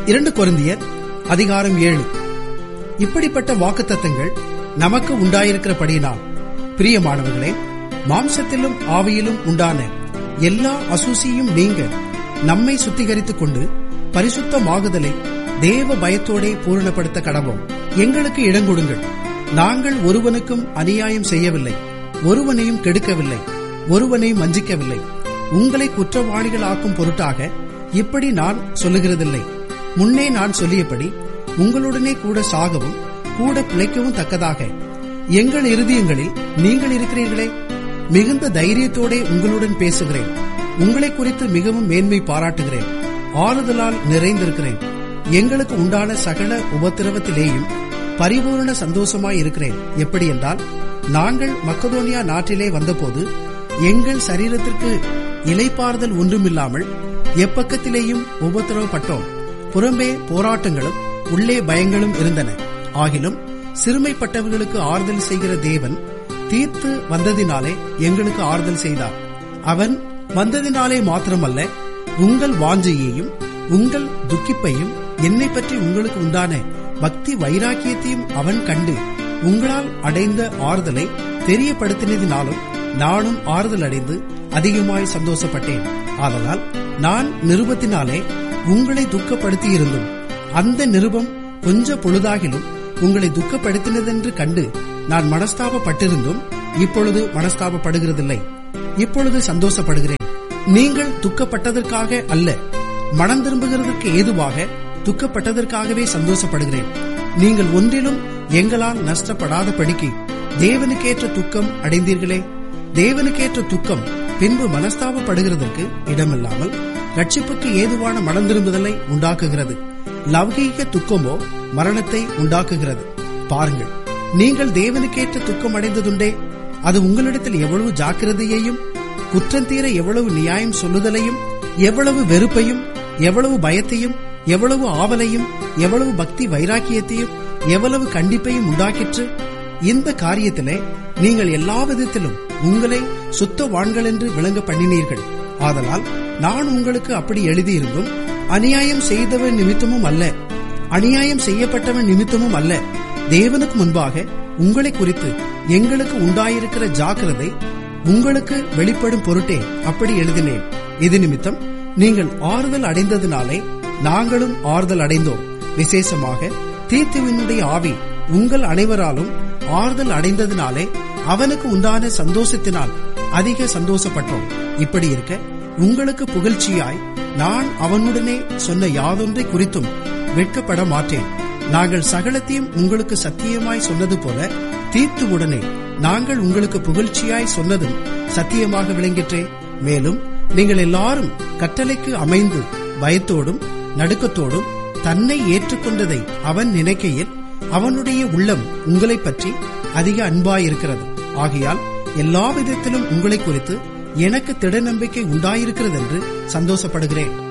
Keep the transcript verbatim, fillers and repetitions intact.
இரண்டு கொரிந்தியர் அதிகாரம் ஏழு. இப்படிப்பட்ட வாக்குத்தத்தங்கள் நமக்கு உண்டாயிருக்கிறபடியினால் பிரியமானவர்களே, மாம்சத்திலும் ஆவியிலும் உண்டான எல்லா அசூசியும் நீங்க நம்மை சுத்திகரித்துக் கொண்டு பரிசுத்தமாகுதலை தேவ பயத்தோடே பூரணப்படுத்த கடவோம். எங்களுக்கு இடங்கொடுங்கள். நாங்கள் ஒருவனுக்கும் அநியாயம் செய்யவில்லை, ஒருவனையும் கெடுக்கவில்லை, ஒருவனையும் வஞ்சிக்கவில்லை. உங்களை குற்றவாளிகள் ஆக்கும் பொருட்டாக இப்படி நான் சொல்லுகிறதில்லை. முன்னே நான் சொல்லியபடி உங்களுடனே கூட சாகவும் கூட பிழைக்கவும் தக்கதாக எங்கள் இருதயங்களில் நீங்கள் இருக்கிறீர்களே. மிகுந்த தைரியத்தோடே உங்களுடன் பேசுகிறேன். உங்களை குறித்து மிகவும் மேன்மை பாராட்டுகிறேன். ஆறுதலால் நிறைந்திருக்கிறேன். எங்களுக்கு உண்டான சகல உபத்திரவத்திலேயும் பரிபூர்ண சந்தோஷமாய் இருக்கிறேன். எப்படி என்றால், நாங்கள் மக்கதோனியா நாட்டிலே வந்தபோது எங்கள் சரீரத்திற்கு இளைப்பாறுதல் ஒன்றுமில்லாமல் எப்பக்கத்திலேயும் உபத்திரவப்பட்டோம். புறம்பே போராட்டங்களும் உள்ளே பயங்களும் இருந்தன. ஆகிலும் சிறுமைப்பட்டவர்களுக்கு ஆறுதல் செய்கிற தேவன் தீர்த்து வந்ததினாலே எங்களுக்கு ஆறுதல் செய்தார். அவன் வந்ததினாலே மாத்திரமல்ல, உங்கள் வாஞ்சையையும் உங்கள் துக்கிப்பையும் என்னை பற்றி உங்களுக்கு உண்டான பக்தி வைராக்கியத்தையும் அவன் கண்டு உங்களால் அடைந்த ஆறுதலை தெரியப்படுத்தினதினாலும் நானும் ஆறுதல் அடைந்து அதிகமாய் சந்தோஷப்பட்டேன். ஆதலால் நான் நிருபத்தினாலே உங்களை துக்கப்படுத்தியிருந்தும் அந்த நிருபம் கொஞ்ச பொழுதாகிலும் உங்களை துக்கப்படுத்தினதென்று கண்டு நான் மனஸ்தாபப்பட்டிருந்தும் இப்பொழுது மனஸ்தாபப்படுகிறதில்லை. இப்பொழுது சந்தோஷப்படுகிறேன். நீங்கள் துக்கப்பட்டதற்காக அல்ல, மனம் திரும்புகிறதற்கு ஏதுவாக துக்கப்பட்டதற்காகவே சந்தோஷப்படுகிறேன். நீங்கள் ஒன்றிலும் எங்களால் நஷ்டப்படாதபடிக்கு தேவனுக்கேற்ற துக்கம் அடைந்தீர்களே. தேவனுக்கேற்ற துக்கம் பின்பு மனஸ்தாபப்படுகிறதற்கு இடமில்லாமல் ரட்சிப்புக்கு ஏதுவான மனம் திரும்புதலை உண்டாக்குகிறது. லௌகீக துக்கமோ மரணத்தை உண்டாக்குகிறது. பாருங்கள், நீங்கள் தேவனுக்கேற்ற துக்கம் அடைந்ததுண்டே. அது உங்களிடத்தில் எவ்வளவு ஜாக்கிரதையையும் குற்றந்தீர எவ்வளவு நியாயம் சொல்லுதலையும் எவ்வளவு வெறுப்பையும் எவ்வளவு பயத்தையும் எவ்வளவு ஆவலையும் எவ்வளவு பக்தி வைராக்கியத்தையும் எவ்வளவு கண்டிப்பையும் உண்டாக்கிற்று. இந்த காரியத்திலே நீங்கள் எல்லா விதத்திலும் உங்களை சுத்தவான்கள் என்று விளங்க பண்ணினீர்கள். ஆதலால் நான் உங்களுக்கு அப்படி எழுதியிருந்தும் அநியாயம் செய்தவன் நிமித்தமும் அல்ல, அநியாயம் செய்யப்பட்டவன் நிமித்தமும் அல்ல, தேவனுக்கு முன்பாக உங்களை குறித்து எங்களுக்கு உண்டாயிருக்கிற ஜாக்கிரதை உங்களுக்கு வெளிப்படும் பொருட்டே அப்படி எழுதினேன். இது நிமித்தம் நீங்கள் ஆறுதல் அடைந்ததினாலே நாங்களும் ஆறுதல் அடைந்தோம். விசேஷமாக தீத்துவினுடைய ஆவி உங்கள் அனைவராலும் ஆறுதல் அடைந்ததினாலே அவனுக்கு உண்டான சந்தோஷத்தினால் அதிக சந்தோஷப்பட்டோம். இப்படி இருக்க உங்களுக்கு புகழ்ச்சியாய் நான் அவனுடனே சொன்ன யாதொன்றை குறித்தும் வெட்கப்பட மாட்டேன். நாங்கள் சகலத்தையும் உங்களுக்கு சத்தியமாய் சொன்னது போல தீத்துவுடனே நாங்கள் உங்களுக்கு புகழ்ச்சியாய் சொன்னதும் சத்தியமாக விளங்கிற்றே. மேலும் நீங்கள் எல்லாரும் கட்டளைக்கு அமைந்து பயத்தோடும் நடுக்கத்தோடும் தன்னை ஏற்றுக்கொண்டதை அவன் நினைக்கையில் அவனுடைய உள்ளம் உங்களை பற்றி அதிக அன்பாயிருக்கிறது. ஆகையால் எல்லா விதத்திலும் உங்களை குறித்து எனக்கு திட நம்பிக்கை உண்டாயிருக்கிறது என்று சந்தோஷப்படுகிறேன்.